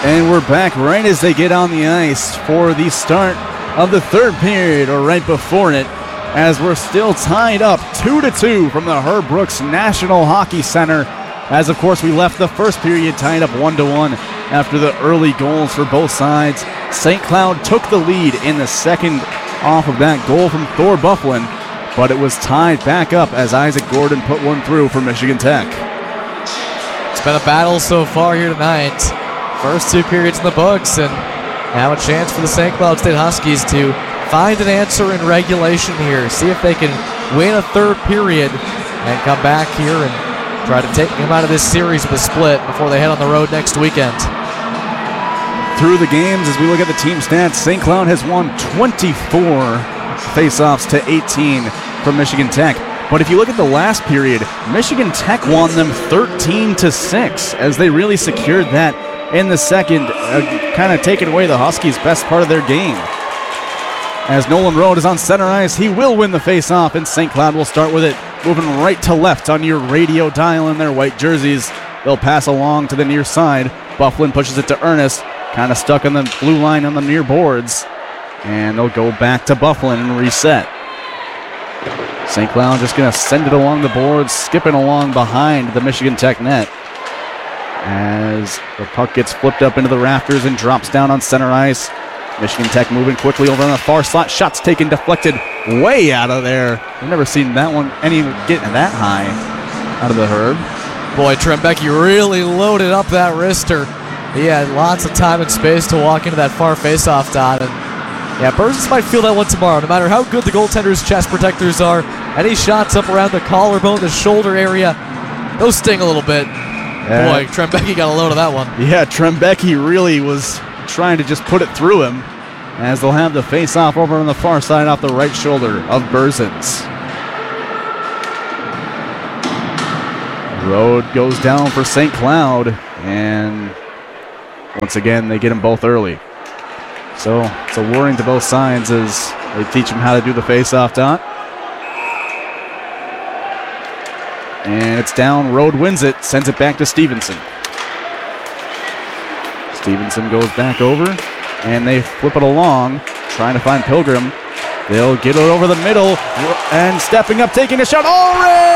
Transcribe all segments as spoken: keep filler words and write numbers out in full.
And we're back right as they get on the ice for the start of the third period, or right before it, as we're still tied up two to two from the Herb Brooks National Hockey Center. As, of course, we left the first period tied up one to one after the early goals for both sides. Saint Cloud took the lead in the second off of that goal from Thor Bufflin, but it was tied back up as Isaac Gordon put one through for Michigan Tech. It's been a battle so far here tonight. First two periods in the books, and now a chance for the Saint Cloud State Huskies to find an answer in regulation here. See if they can win a third period and come back here and try to take them out of this series with a split before they head on the road next weekend. Through the games, as we look at the team stats, Saint Cloud has won twenty-four faceoffs to eighteen from Michigan Tech. But if you look at the last period, Michigan Tech won them thirteen to six as they really secured that in the second, uh, kind of taking away the Huskies' best part of their game. As Nolan Road is on center ice, he will win the face-off, and Saint Cloud will start with it, moving right to left on your radio dial in their white jerseys. They'll pass along to the near side. Bufflin pushes it to Ernest, kind of stuck on the blue line on the near boards, and they'll go back to Bufflin and reset. Saint Cloud just going to send it along the boards, skipping along behind the Michigan Tech net, as the puck gets flipped up into the rafters and drops down on center ice. Michigan Tech moving quickly over on the far slot. Shots taken, deflected way out of there. I've never seen that one, any getting that high out of the Herb. Boy, Trembecki really loaded up that wrister. He had lots of time and space to walk into that far faceoff dot. And yeah, Burzins might feel that one tomorrow. No matter how good the goaltender's chest protectors are, any shots up around the collarbone, the shoulder area, those sting a little bit. Yeah. Boy, Trembecki got a load of that one. Yeah, Trembecki really was trying to just put it through him, as they'll have the face-off over on the far side off the right shoulder of Burzins. Road goes down for Saint Cloud, and once again, they get them both early. So it's a worrying to both sides as they teach them how to do the face-off dot. And it's down. Road wins it, sends it back to Stevenson. Stevenson goes back over, and they flip it along, trying to find Pilgrim. They'll get it over the middle, and stepping up, taking a shot. Ulrich!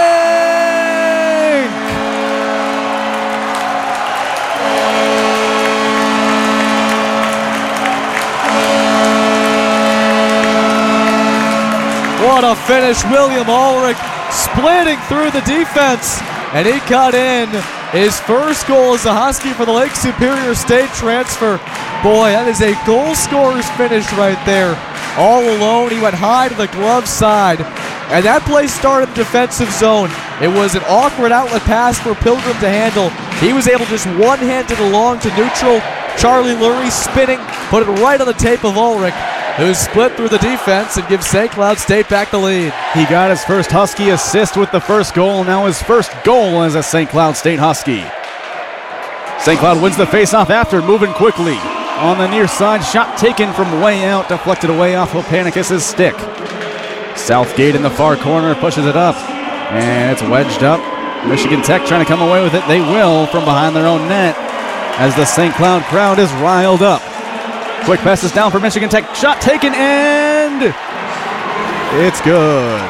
What a finish, William Ulrich splitting through the defense, and he cut in his first goal as a Husky for the Lake Superior State transfer. Boy, that is a goal scorer's finish right there. All alone, he went high to the glove side, and that play started the defensive zone. It was an awkward outlet pass for Pilgrim to handle. He was able to just one-handed along to neutral. Charlie Lurie spinning, put it right on the tape of Ulrich, who split through the defense and gives Saint Cloud State back the lead. He got his first Husky assist with the first goal, now his first goal as a Saint Cloud State Husky. Saint Cloud wins the faceoff after, moving quickly. On the near side, shot taken from way out, deflected away off Opanicus' stick. Southgate in the far corner pushes it up, and it's wedged up. Michigan Tech trying to come away with it. They will from behind their own net as the Saint Cloud crowd is riled up. Quick passes down for Michigan Tech. Shot taken, and it's good.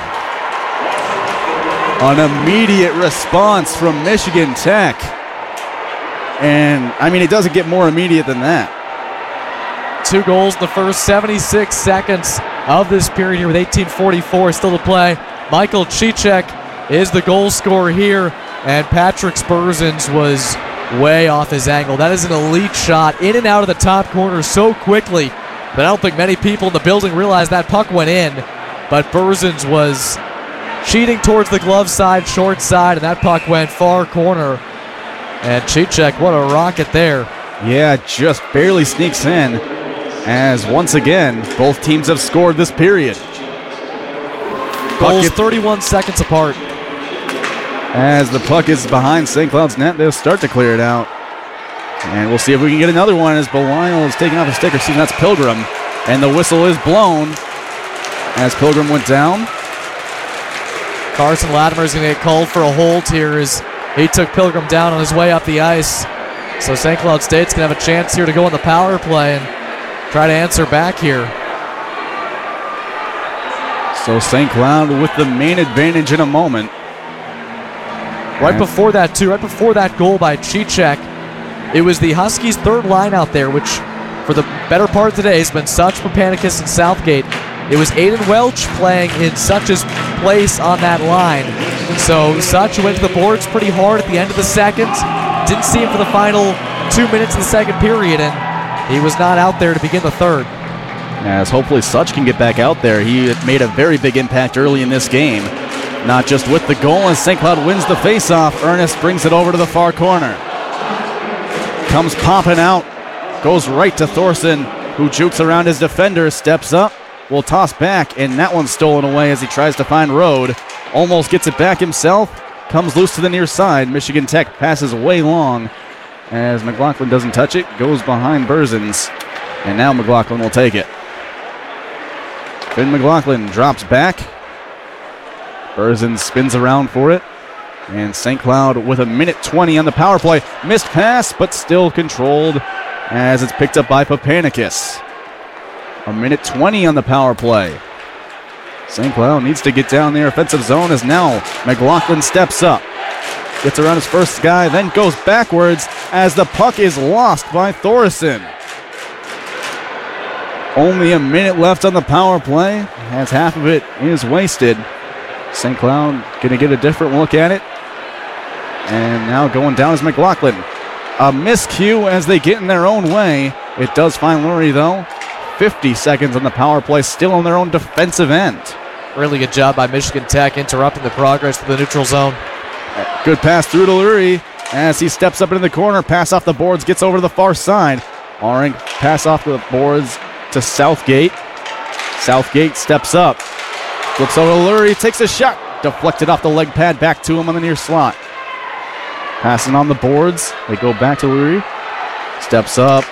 An immediate response from Michigan Tech. And, I mean, it doesn't get more immediate than that. Two goals in the first seventy-six seconds of this period here with eighteen forty-four still to play. Michael Cicek is the goal scorer here, and Patrick Burzins was way off his angle. That is an elite shot, in and out of the top corner so quickly that I don't think many people in the building realized that puck went in. But Burzins was cheating towards the glove side, short side, and that puck went far corner. And Cicek, what a rocket there. Yeah, just barely sneaks in, as once again, both teams have scored this period. Goals thirty-one seconds apart. As the puck is behind Saint Cloud's net, they'll start to clear it out. And we'll see if we can get another one as Belisle is taking off a sticker. See, that's Pilgrim. And the whistle is blown as Pilgrim went down. Carson Latimer is going to get called for a hold here as he took Pilgrim down on his way up the ice. So Saint Cloud State's going to have a chance here to go on the power play and try to answer back here. So Saint Cloud with the main advantage in a moment. Right before that, too, right before that goal by Chichek, it was the Huskies' third line out there, which for the better part of today has been Such, Papanicus, and Southgate. It was Aiden Welch playing in Such's place on that line. So Such went to the boards pretty hard at the end of the second. Didn't see him for the final two minutes of the second period, and he was not out there to begin the third. As hopefully Such can get back out there. He had made a very big impact early in this game. Not just with the goal as Saint Cloud wins the faceoff. Ernest brings it over to the far corner. Comes popping out. Goes right to Thorson, who jukes around his defender, steps up, will toss back, and that one's stolen away as he tries to find Rode. Almost gets it back himself. Comes loose to the near side. Michigan Tech passes way long as McLaughlin doesn't touch it. Goes behind Berzins, and now McLaughlin will take it. Finn McLaughlin drops back. Berzins spins around for it. And Saint Cloud with a minute twenty on the power play. Missed pass, but still controlled as it's picked up by Papanicus. A minute twenty on the power play. Saint Cloud needs to get down their offensive zone as now McLaughlin steps up. Gets around his first guy, then goes backwards as the puck is lost by Thorson. Only a minute left on the power play as half of it is wasted. Saint Cloud going to get a different look at it. And now going down is McLaughlin. A miscue as they get in their own way. It does find Lurie though. fifty seconds on the power play, still on their own defensive end. Really good job by Michigan Tech interrupting the progress to the neutral zone. Good pass through to Lurie as he steps up into the corner. Pass off the boards, gets over to the far side. Allring pass off the boards to Southgate. Southgate steps up. Flips over to Lurie, takes a shot. Deflected off the leg pad, back to him on the near slot. Passing on the boards. They go back to Lurie. Steps up.